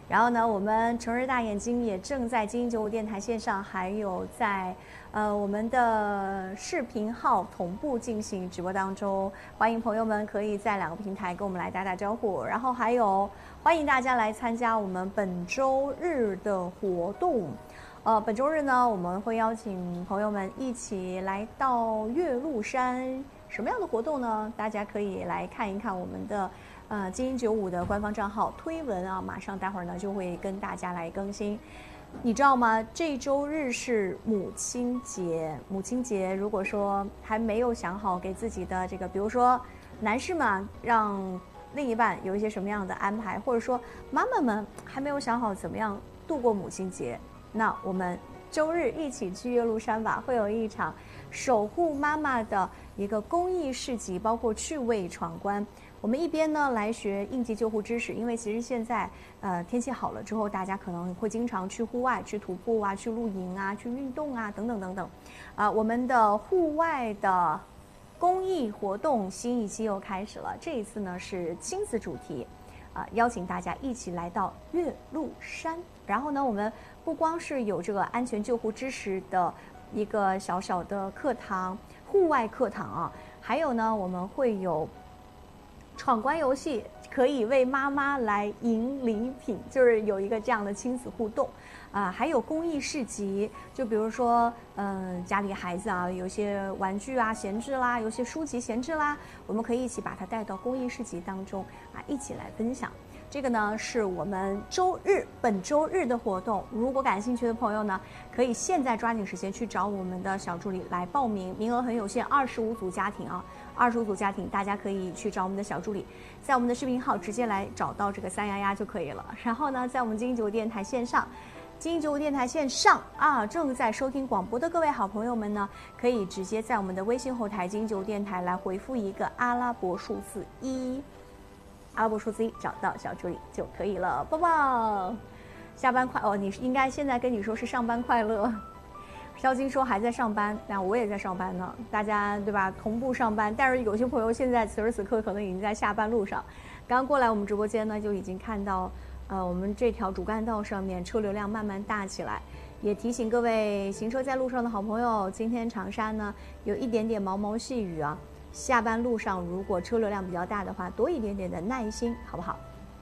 然后呢，我们成日大眼睛也正在金鹰95电台线上，还有在我们的视频号同步进行直播当中，欢迎朋友们可以在2个平台跟我们来打打招呼，然后还有欢迎大家来参加我们本周日的活动。本周日呢，我们会邀请朋友们一起来到岳麓山。什么样的活动呢？大家可以来看一看我们的金鹰95的官方账号推文啊，马上待会儿呢就会跟大家来更新。你知道吗？这周日是母亲节，母亲节如果说还没有想好给自己的这个，比如说男士们让另一半有一些什么样的安排，或者说妈妈们还没有想好怎么样度过母亲节，那我们周日一起去岳麓山吧，会有一场守护妈妈的一个公益市集，包括趣味闯关。我们一边呢来学应急救护知识，因为其实现在天气好了之后，大家可能会经常去户外去徒步啊，去露营啊，去运动啊，等等等等。我们的户外的公益活动新一期又开始了，这一次呢是亲子主题，邀请大家一起来到岳麓山。然后呢，我们不光是有这个安全救护知识的一个小小的课堂，户外课堂啊，还有呢，我们会有闯关游戏，可以为妈妈来赢礼品，就是有一个这样的亲子互动还有公益市集，就比如说家里孩子啊有些玩具啊闲置啦，有些书籍闲置啦，我们可以一起把它带到公益市集当中一起来分享。这个呢是我们本周日的活动，如果感兴趣的朋友呢，可以现在抓紧时间去找我们的小助理来报名，名额很有限，25组家庭25组家庭，大家可以去找我们的小助理，在我们的视频号直接来找到这个3丫丫就可以了。然后呢，在我们金鹰95电台线上，金鹰95电台线上正在收听广播的各位好朋友们呢，可以直接在我们的微信后台金鹰95电台来回复一个阿拉伯数字1。阿拉伯数字1找到小助理就可以了，抱抱！下班快你应该现在跟你说是上班快乐。肖金说还在上班，那我也在上班呢，大家对吧？同步上班，但是有些朋友现在此时此刻可能已经在下班路上。刚过来我们直播间呢，就已经看到我们这条主干道上面车流量慢慢大起来，也提醒各位行车在路上的好朋友，今天长沙呢有一点点毛毛细雨啊。下班路上如果车流量比较大的话，多一点点的耐心，好不好？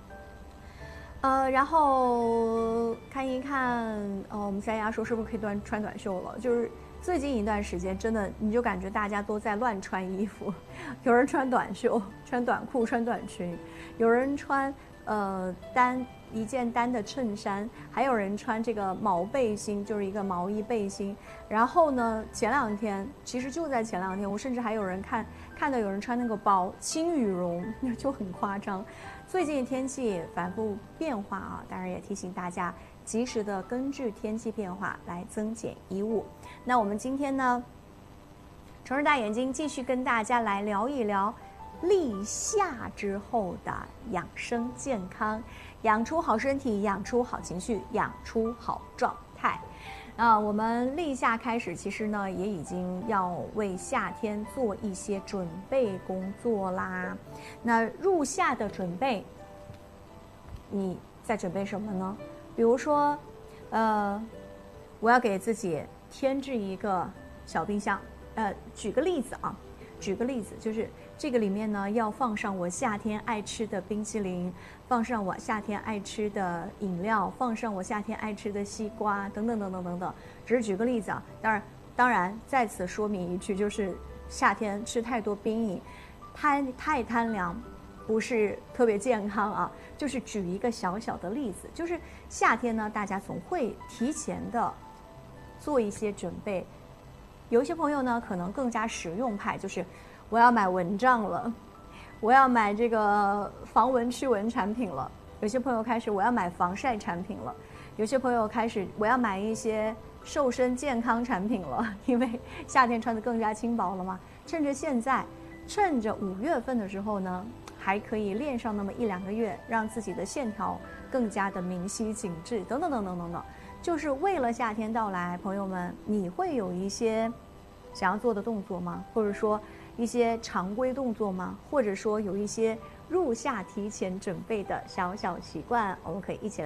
然后看一看我们3丫说是不是可以穿短袖了？就是最近一段时间，真的你就感觉大家都在乱穿衣服，有人穿短袖、穿短裤、穿短裙，有人穿一件单的衬衫，还有人穿这个毛背心，就是一个毛衣背心。然后呢，前2天，其实就在前2天，我甚至还有人看到有人穿那个包轻羽绒，就很夸张。最近天气反复变化当然也提醒大家及时的根据天气变化来增减衣物。那我们今天呢，成日大眼睛继续跟大家来聊一聊立夏之后的养生健康，养出好身体，养出好情绪，养出好状态。我们立夏开始，其实呢也已经要为夏天做一些准备工作啦。那入夏的准备，你在准备什么呢？比如说，我要给自己添置一个小冰箱。举个例子就是这个里面呢要放上我夏天爱吃的冰淇淋，放上我夏天爱吃的饮料，放上我夏天爱吃的西瓜，等等等等等等。只是举个例子当然在此说明一句，就是夏天吃太多冰饮，太贪凉，不是特别健康就是举一个小小的例子，就是夏天呢，大家总会提前的做一些准备。有一些朋友呢，可能更加实用派，就是我要买蚊帐了，我要买这个防蚊驱蚊产品了。有些朋友开始我要买防晒产品了，有些朋友开始我要买一些瘦身健康产品了，因为夏天穿得更加轻薄了嘛。趁着5月份的时候呢，还可以练上那么1-2个月，让自己的线条更加的明晰紧致，等等等等等等。就是为了夏天到来，朋友们，你会有一些想要做的动作吗？或者说一些常规动作吗？或者说有一些入夏提前准备的小小习惯，我们可以一起来